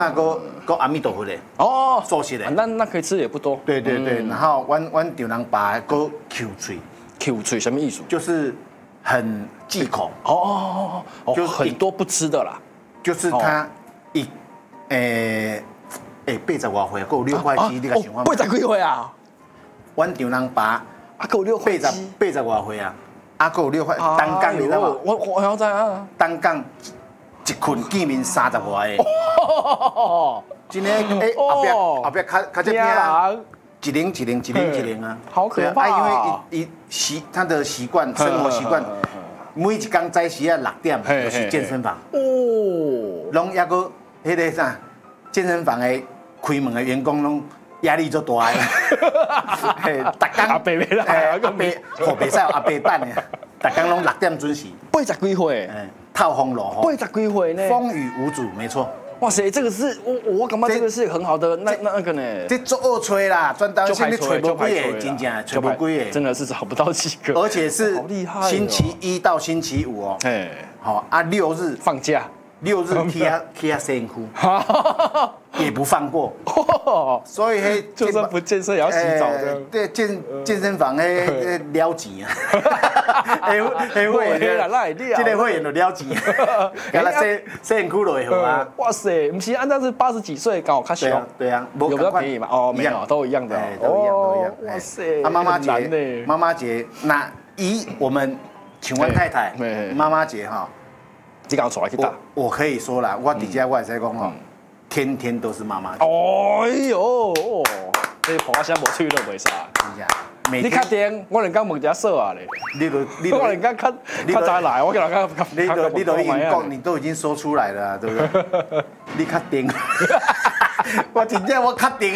那个阿弥陀佛的哦， 素食的， 那可以吃也不多。 对对对，然后阮丈人把个 Q 脆， Q 脆什么意思？ 就是很忌口， 哦， 就是很多不吃的啦。 就是他一80多岁，还有6块鸡，你敢想看？ 80几岁啊？ 阮丈人爸啊，还有6块鸡 80多岁啊，还有6块单杠，你知道吗？ 我晓知啊。 单杠一捆见面30外个，真的后壁较这边一零啊， 好可怕啊！ 因为他的习惯，生活习惯，每一天早时啊6点就是健身房哦，拢抑个迄个啥健身房的开门的员工拢压力就大个，嘿，逐工阿伯袂来， 阿伯好袂使阿伯等的，逐工拢6点准时。 80几岁， 透风落雨 ，80几岁呢， 风雨无阻，没错。 哇塞，这个是我感觉这个是很好的那个呢。 这做恶吹啦，专当现在吹不贵的，真正吹不贵的， 真的是找不到几个。 而且是星期1到星期5哦，好啊，6日放假 ，6日去啊洗裤，也不放过。所以嘿， 就算不健身也要洗澡的。 对，健身房嘿撩钱啊，嘿会员啦，那这个会员就撩钱，给他洗裤就会好啊。 哇塞，不是，按照是80几岁刚好开始。 对啊， 有比较便宜嘛？哦，没有，都一样的， 都一样。 哇塞， 啊，妈妈节，那以我们请问太太，妈妈节哈， 你刚出来去打， 我可以说了，我底下我也在讲哈，天天都是妈妈节。 哎呦，这婆家乡无吹都袂使。你确定？我连刚问一下说啊咧。我连刚较早来，我跟人家你都已经讲，你都已经说出来了，对不对？你确定？我真正我确定。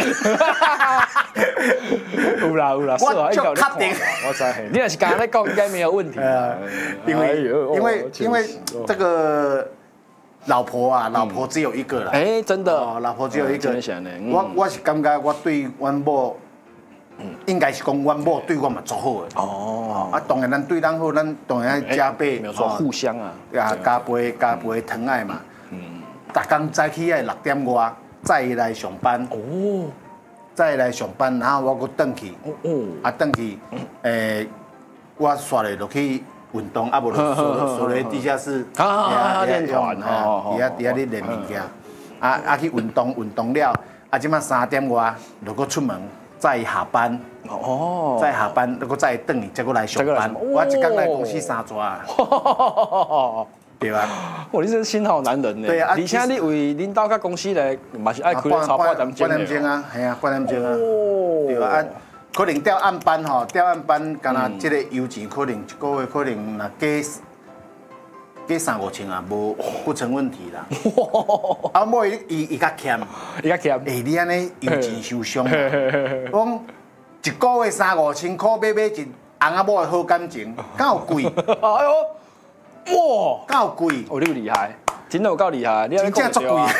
有啦， 我就确定。 我知，你若是刚才在讲，应该没有问题。 因为这个老婆只有一个啦。 哎，真的， 老婆只有一个。我是感觉我对阮某。应该是讲阮某对我嘛足好的哦，啊，当然咱对咱好，咱当然要加倍， 没有错，互相啊， 加倍疼爱嘛。逐工早起要6点外再来上班哦，再来上班，然后我搁转去啊，转去我刷了落去运动，啊，无所在地下室练团底下咧练物件，啊去运动了，啊，即马3点外就搁出门。再下班哦，再下班，如果再等你，再过来上班。我一天来公司3抓，对吧？ 哇，你这心好男人呢。对啊，而且你为领导甲公司来，嘛是爱开超8点钟啊，系啊，8点钟啊，对吧？啊，可能调暗班吼，调暗班，干那这个油钱可能一个月可能那加3-5千啊，不成问题啦。啊，某伊较欠，你安尼油钱受伤，讲一个月3-5千块买一翁仔某的好感情，敢有贵？哎呦，哇，敢有贵？ 哦，你有厉害，真的有够厉害，你安尼讲对啊。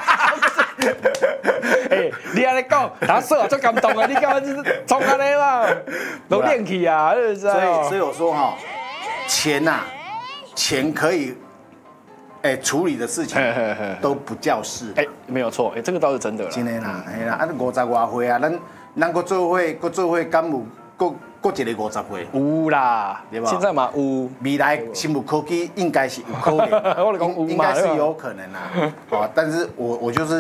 哎，你安尼讲，他说啊，足感动啊，你干嘛就是冲安尼嘛，都练起啊， 所以我说哈，钱呐。钱可以，处理的事情都不叫事。 没有错，这个倒是真的啦。 真的啦，系啦，啊，50外岁啊，咱搁做伙，敢有搁一个50岁？ 有啦，对吧？现在嘛有， 未来生物科技应该是有可能，应该是有可能啦。好，但是我就是。